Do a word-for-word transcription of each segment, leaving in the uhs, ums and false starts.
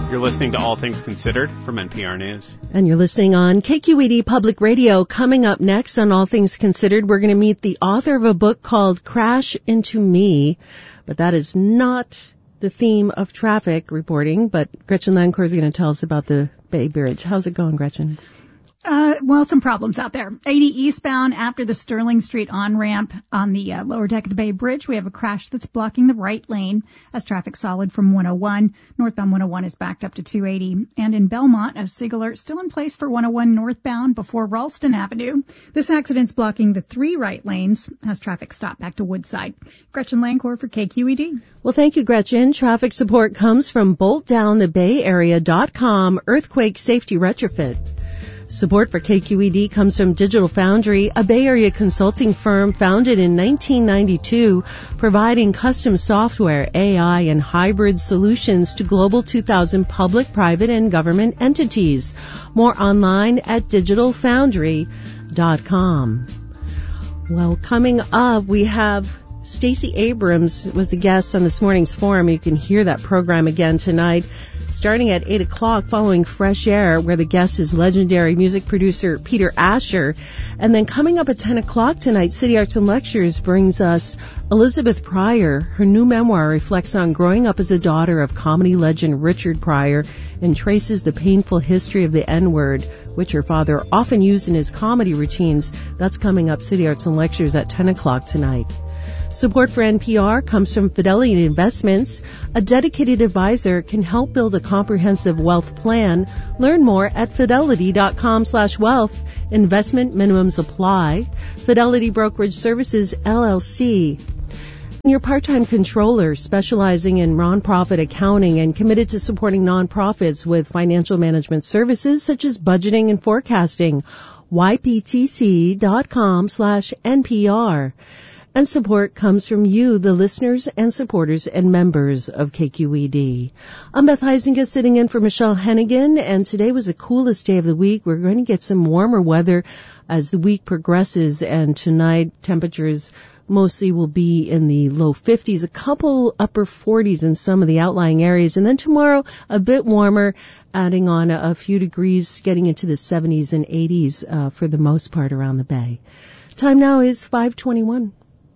You're listening to All Things Considered from N P R News. And you're listening on K Q E D Public Radio. Coming up next on All Things Considered, we're going to meet the author of a book called Crash Into Me. But that is not the theme of traffic reporting. But Gretchen Lancourt is going to tell us about the Bay Bridge. How's it going, Gretchen? Uh, well, some problems out there. eighty eastbound after the Sterling Street on-ramp on the uh, lower deck of the Bay Bridge. We have a crash that's blocking the right lane as traffic solid from one oh one. Northbound one oh one is backed up to two eighty. And in Belmont, a SIG alert still in place for one oh one northbound before Ralston Avenue. This accident's blocking the three right lanes as traffic stopped back to Woodside. Gretchen Lancourt for K Q E D. Well, thank you, Gretchen. Traffic support comes from bolt down the bay area dot com Earthquake Safety Retrofit. Support for K Q E D comes from Digital Foundry, a Bay Area consulting firm founded in nineteen ninety-two, providing custom software, A I, and hybrid solutions to Global two thousand public, private, and government entities. More online at digital foundry dot com. Well, coming up, we have Stacey Abrams was the guest on this morning's forum. You can hear that program again tonight, starting at eight o'clock following Fresh Air, where the guest is legendary music producer Peter Asher. And then coming up at ten o'clock tonight, City Arts and Lectures brings us Elizabeth Pryor. Her new memoir reflects on growing up as a daughter of comedy legend Richard Pryor and traces the painful history of the N-word, which her father often used in his comedy routines. That's coming up, City Arts and Lectures, at ten o'clock tonight. Support for N P R comes from Fidelity Investments. A dedicated advisor can help build a comprehensive wealth plan. Learn more at fidelity dot com slash wealth. Investment minimums apply. Fidelity Brokerage Services, L L C. Your part-time controller specializing in nonprofit accounting and committed to supporting nonprofits with financial management services such as budgeting and forecasting. Y P T C dot com slash N P R. And support comes from you, the listeners and supporters and members of K Q E D. I'm Beth Heisinga sitting in for Michelle Hennigan, and today was the coolest day of the week. We're going to get some warmer weather as the week progresses, and tonight temperatures mostly will be in the low fifties, a couple upper forties in some of the outlying areas, and then tomorrow a bit warmer, adding on a, a few degrees, getting into the seventies and eighties uh, for the most part around the bay. Time now is five twenty-one.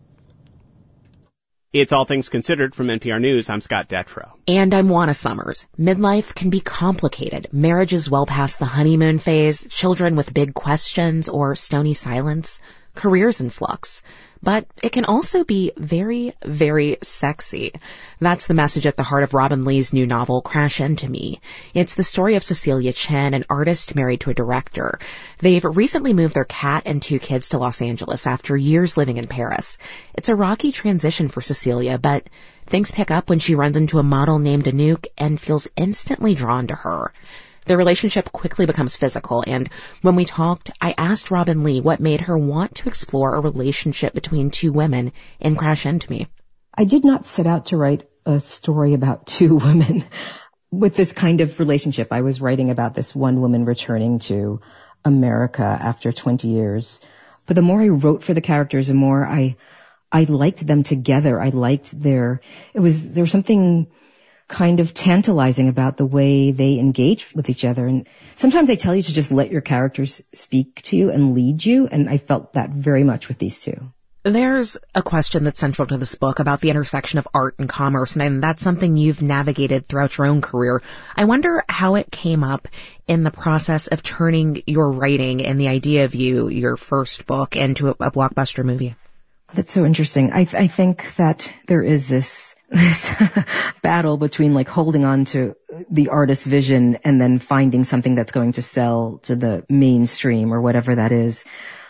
It's All Things Considered from N P R News. I'm Scott Detrow. And I'm Juana Summers. Midlife can be complicated. Marriages well past the honeymoon phase, children with big questions or stony silence, careers in flux. But it can also be very, very sexy. That's the message at the heart of Robin Lee's new novel, Crash Into Me. It's the story of Cecilia Chen, an artist married to a director. They've recently moved their cat and two kids to Los Angeles after years living in Paris. It's a rocky transition for Cecilia, but things pick up when she runs into a model named Anouk and feels instantly drawn to her. Their relationship quickly becomes physical, and when we talked, I asked Robin Lee what made her want to explore a relationship between two women in Crash Into Me. I did not set out to write a story about two women with this kind of relationship. I was writing about this one woman returning to America after twenty years. But the more I wrote for the characters, the more I I liked them together. I liked their, it was, there was something kind of tantalizing about the way they engage with each other. And sometimes they tell you to just let your characters speak to you and lead you, and I felt that very much with these two. There's a question that's central to this book about the intersection of art and commerce, and that's something you've navigated throughout your own career. I wonder how it came up in the process of turning your writing and the idea of you, your first book, into a, a blockbuster movie. That's so interesting. I, th- I think that there is this this battle between like holding on to the artist's vision and then finding something that's going to sell to the mainstream or whatever that is.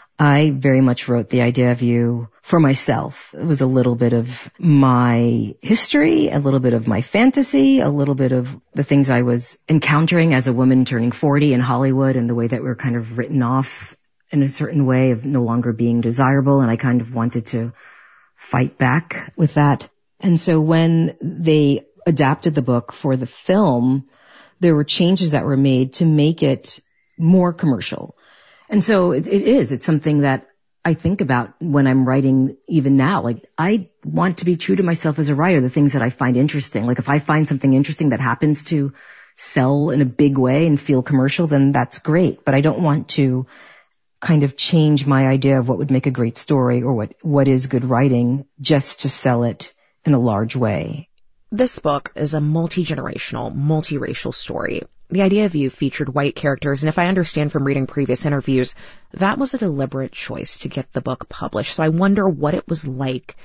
I very much wrote the idea of you for myself. It was a little bit of my history, a little bit of my fantasy, a little bit of the things I was encountering as a woman turning forty in Hollywood and the way that we were kind of written off in a certain way of no longer being desirable. And I kind of wanted to fight back with that. And so when they adapted the book for the film, there were changes that were made to make it more commercial. And so it, it is, it's something that I think about when I'm writing even now. Like, I want to be true to myself as a writer, the things that I find interesting. Like, if I find something interesting that happens to sell in a big way and feel commercial, then that's great. But I don't want to kind of change my idea of what would make a great story or what, what is good writing just to sell it in a large way. This book is a multi-generational, multiracial story. The Idea of You featured white characters, and if I understand from reading previous interviews, that was a deliberate choice to get the book published. So I wonder what it was like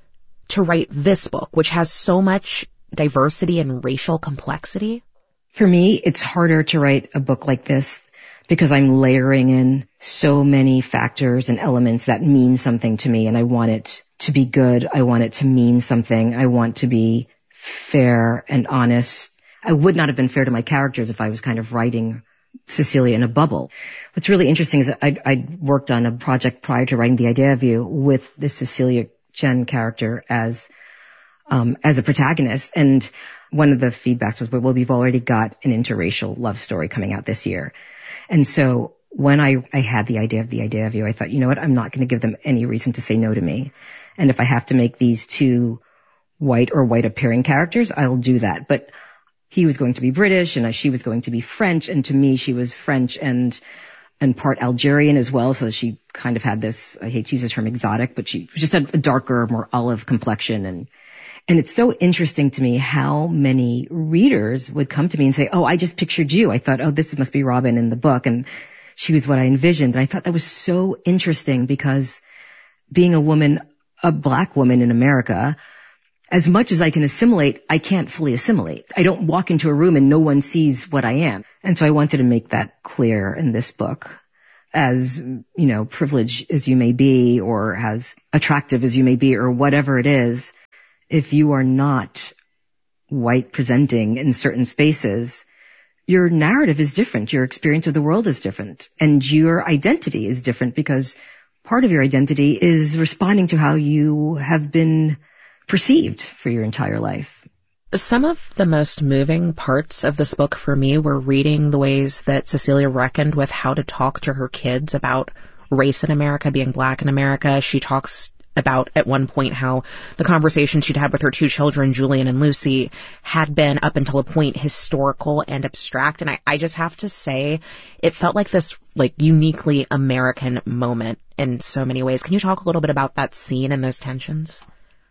to write this book, which has so much diversity and racial complexity. For me, it's harder to write a book like this because I'm layering in so many factors and elements that mean something to me, and I want it to be good. I want it to mean something. I want to be fair and honest. I would not have been fair to my characters if I was kind of writing Cecilia in a bubble. What's really interesting is that I, I worked on a project prior to writing The Idea of You with the Cecilia Chen character as um, as a protagonist, and one of the feedbacks was, well, we've already got an interracial love story coming out this year. And so when I, I had the idea of The Idea of You, I thought, you know what, I'm not going to give them any reason to say no to me. And if I have to make these two white or white appearing characters, I'll do that. But he was going to be British and she was going to be French. And to me, she was French and, and part Algerian as well. So she kind of had this, I hate to use the term exotic, but she just had a darker, more olive complexion. And, and it's so interesting to me how many readers would come to me and say, oh, I just pictured you. I thought, oh, this must be Robin in the book. And she was what I envisioned. And I thought that was so interesting because being a woman, a black woman in America, as much as I can assimilate, I can't fully assimilate. I don't walk into a room and no one sees what I am. And so I wanted to make that clear in this book. As, you know, privileged as you may be, or as attractive as you may be, or whatever it is, if you are not white presenting in certain spaces, your narrative is different. Your experience of the world is different. And your identity is different because part of your identity is responding to how you have been perceived for your entire life. Some of the most moving parts of this book for me were reading the ways that Cecilia reckoned with how to talk to her kids about race in America, being black in America. She talks about at one point how the conversation she'd had with her two children, Julian and Lucy, had been up until a point historical and abstract. And I, I just have to say, it felt like this like uniquely American moment in so many ways. Can you talk a little bit about that scene and those tensions?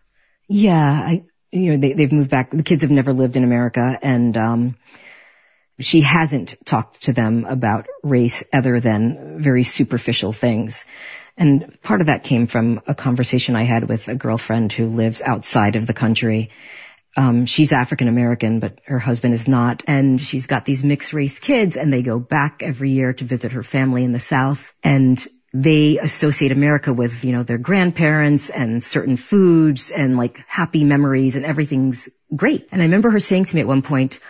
Yeah, I, you know, they, they've moved back. The kids have never lived in America, and um, she hasn't talked to them about race other than very superficial things. And part of that came from a conversation I had with a girlfriend who lives outside of the country. Um, she's African American, but her husband is not. And she's got these mixed race kids, and they go back every year to visit her family in the South. And they associate America with, you know, their grandparents and certain foods and like happy memories, and everything's great. And I remember her saying to me at one point,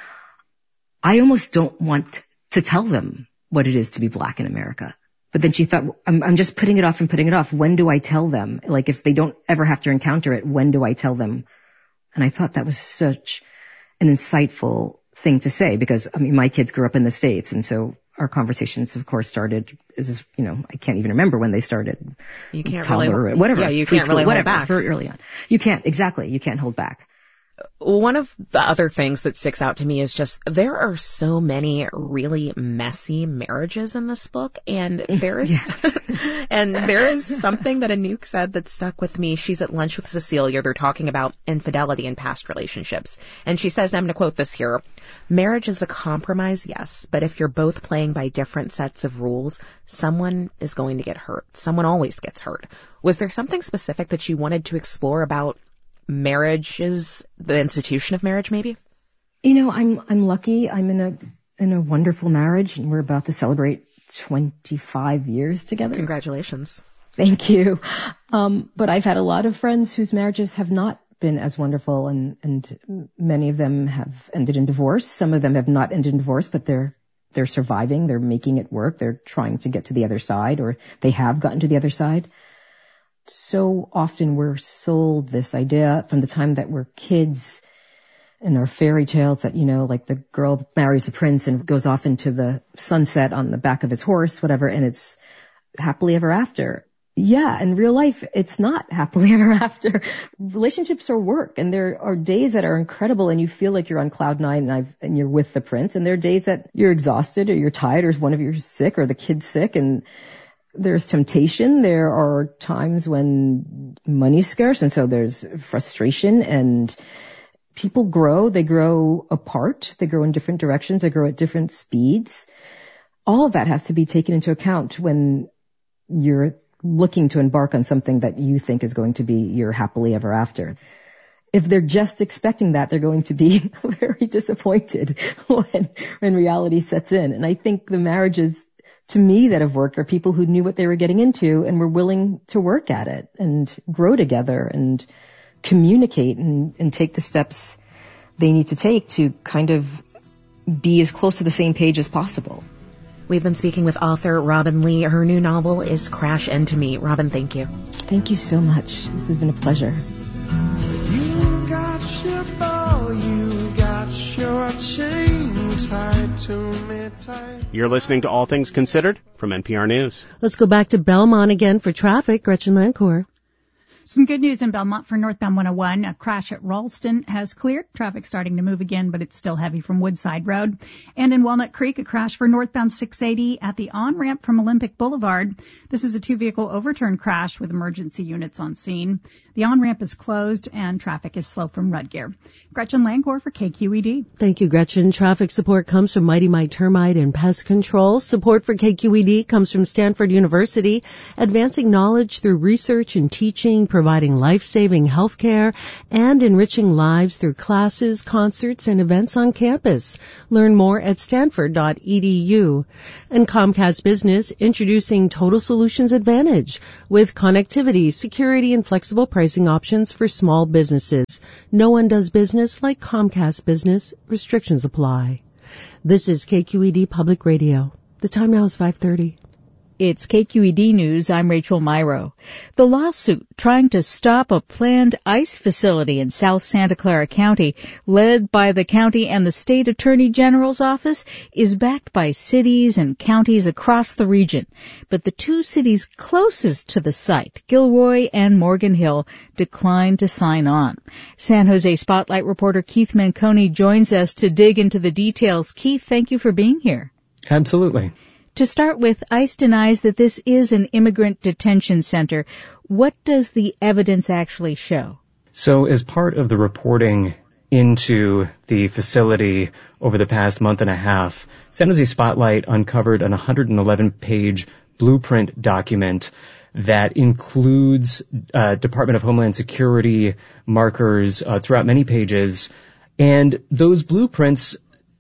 I almost don't want to tell them what it is to be black in America. But then she thought, I'm, I'm just putting it off and putting it off. When do I tell them? Like, if they don't ever have to encounter it, when do I tell them? And I thought that was such an insightful thing to say, because, I mean, my kids grew up in the States, and so our conversations, of course, started, is, you know, I can't even remember when they started. You can't toddler, really, whatever. Yeah, you can't preschool, really hold whatever, back. Very early on. You can't, exactly, you can't hold back. One of the other things that sticks out to me is just there are so many really messy marriages in this book, and there is yes. and there is something that Anouk said that stuck with me. She's at lunch with Cecilia. They're talking about infidelity in past relationships, and she says, I'm going to quote this here, "Marriage is a compromise, yes, but if you're both playing by different sets of rules, someone is going to get hurt. Someone always gets hurt." Was there something specific that you wanted to explore about marriage is the institution of marriage, maybe? You know, I'm, I'm lucky. I'm in a, in a wonderful marriage, and we're about to celebrate twenty-five years together. Congratulations. Thank you. Um, but I've had a lot of friends whose marriages have not been as wonderful, and, and many of them have ended in divorce. Some of them have not ended in divorce, but they're, they're surviving. They're making it work. They're trying to get to the other side, or they have gotten to the other side. So often we're sold this idea from the time that we're kids in our fairy tales that, you know, like the girl marries the prince and goes off into the sunset on the back of his horse, whatever, and it's happily ever after. yeah, in real life, it's not happily ever after. Relationships are work, and there are days that are incredible and you feel like you're on cloud nine and, I've, and you're with the prince, and there are days that you're exhausted or you're tired or one of you's sick or the kid's sick, and there's temptation. There are times when money's scarce, and so there's frustration, and people grow. They grow apart. They grow in different directions. They grow at different speeds. All of that has to be taken into account when you're looking to embark on something that you think is going to be your happily ever after. If they're just expecting that, they're going to be very disappointed when, when reality sets in. And I think the marriages, to me, that have worked are people who knew what they were getting into and were willing to work at it and grow together and communicate and, and take the steps they need to take to kind of be as close to the same page as possible. We've been speaking with author Robin Lee. Her new novel is Crash Into Me. Robin, thank you. Thank you so much. This has been a pleasure. You got your bow, you got your chain tied to me tight. You're listening to All Things Considered from N P R News. Let's go back to Belmont again for traffic. Gretchen Lancourt. Some good news in Belmont for northbound one oh one. A crash at Ralston has cleared. Traffic starting to move again, but it's still heavy from Woodside Road. And in Walnut Creek, a crash for northbound six eighty at the on-ramp from Olympic Boulevard. This is a two-vehicle overturn crash with emergency units on scene. The on-ramp is closed and traffic is slow from Rudgear. Gretchen Langor for K Q E D. Thank you, Gretchen. Traffic support comes from Mighty Mite Termite and Pest Control. Support for K Q E D comes from Stanford University, advancing knowledge through research and teaching, providing life-saving health care, and enriching lives through classes, concerts, and events on campus. Learn more at stanford dot e d u. And Comcast Business, introducing Total Solutions Advantage with connectivity, security, and flexible pricing options for small businesses. No one does business like Comcast Business. Restrictions apply. This is K Q E D Public Radio. The time now is five thirty. It's K Q E D News. I'm Rachel Myro. The lawsuit trying to stop a planned ICE facility in South Santa Clara County, led by the county and the state attorney general's office, is backed by cities and counties across the region. But the two cities closest to the site, Gilroy and Morgan Hill, declined to sign on. San Jose Spotlight reporter Keith Manconi joins us to dig into the details. Keith, thank you for being here. Absolutely. To start with, ICE denies that this is an immigrant detention center. What does the evidence actually show? So as part of the reporting into the facility over the past month and a half, San Jose Spotlight uncovered an one hundred eleven page blueprint document that includes uh, Department of Homeland Security markers uh, throughout many pages. And those blueprints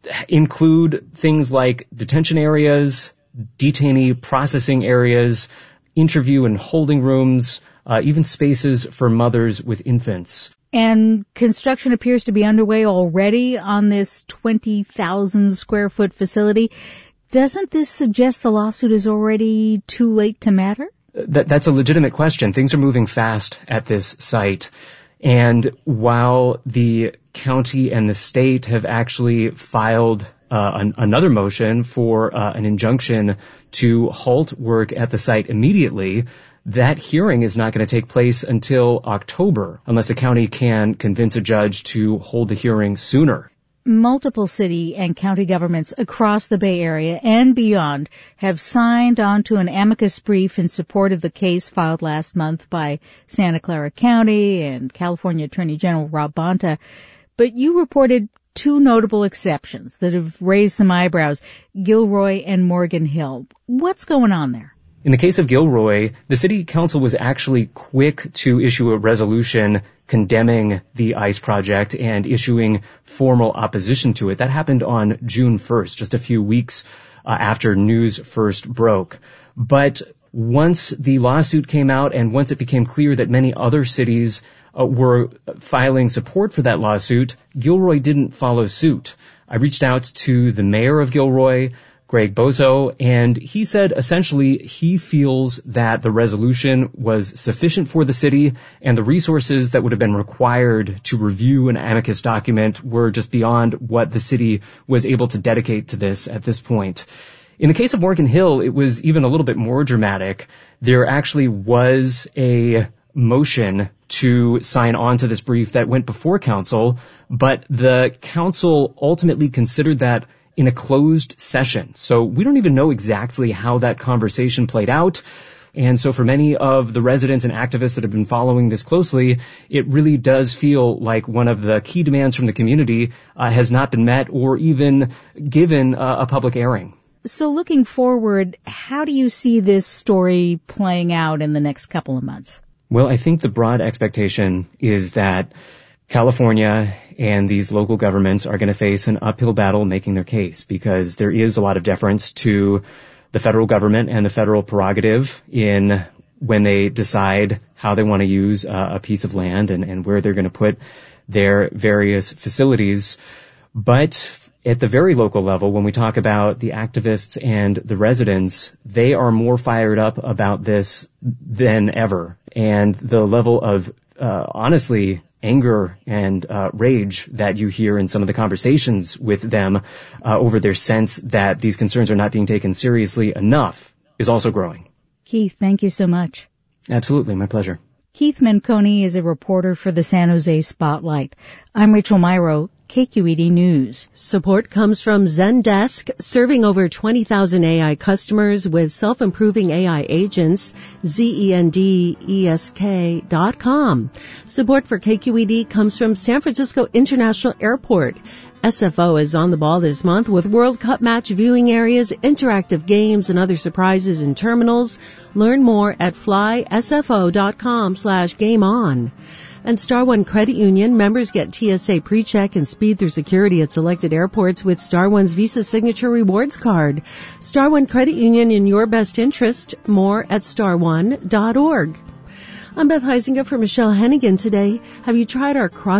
include things like detention areas, detainee processing areas, interview and holding rooms, uh, even spaces for mothers with infants. And construction appears to be underway already on this twenty thousand square foot facility. Doesn't this suggest the lawsuit is already too late to matter? That, that's a legitimate question. Things are moving fast at this site. And while the county and the state have actually filed Uh, an, another motion for uh, an injunction to halt work at the site immediately, that hearing is not going to take place until October, unless the county can convince a judge to hold the hearing sooner. Multiple city and county governments across the Bay Area and beyond have signed on to an amicus brief in support of the case filed last month by Santa Clara County and California Attorney General Rob Bonta. But you reported two notable exceptions that have raised some eyebrows, Gilroy and Morgan Hill. What's going on there? In the case of Gilroy, the city council was actually quick to issue a resolution condemning the ICE project and issuing formal opposition to it. That happened on June first, just a few weeks uh, after news first broke. But once the lawsuit came out and once it became clear that many other cities uh, were filing support for that lawsuit, Gilroy didn't follow suit. I reached out to the mayor of Gilroy, Greg Bozo, and he said essentially he feels that the resolution was sufficient for the city and the resources that would have been required to review an amicus document were just beyond what the city was able to dedicate to this at this point. In the case of Morgan Hill, it was even a little bit more dramatic. There actually was a motion to sign on to this brief that went before council, but the council ultimately considered that in a closed session. So we don't even know exactly how that conversation played out. And so for many of the residents and activists that have been following this closely, it really does feel like one of the key demands from the community uh, has not been met or even given uh, a public airing. So looking forward, how do you see this story playing out in the next couple of months? Well, I think the broad expectation is that California and these local governments are going to face an uphill battle making their case, because there is a lot of deference to the federal government and the federal prerogative in when they decide how they want to use uh, a piece of land and, and where they're going to put their various facilities. But at the very local level, when we talk about the activists and the residents, they are more fired up about this than ever. And the level of, uh, honestly, anger and uh, rage that you hear in some of the conversations with them uh, over their sense that these concerns are not being taken seriously enough is also growing. Keith, thank you so much. Absolutely, my pleasure. Keith Menconi is a reporter for the San Jose Spotlight. I'm Rachel Myrow, K Q E D News. Support comes from Zendesk, serving over twenty thousand A I customers with self-improving A I agents, Z E N D E S K dot com. Support for K Q E D comes from San Francisco International Airport. S F O is on the ball this month with World Cup match viewing areas, interactive games, and other surprises in terminals. Learn more at flysfo.com slash game on. And Star One Credit Union members get T S A PreCheck and speed through security at selected airports with Star One's Visa Signature Rewards Card. Star One Credit Union, in your best interest. More at star one dot org. I'm Beth Heisinger for Michelle Hennigan today. Have you tried our cross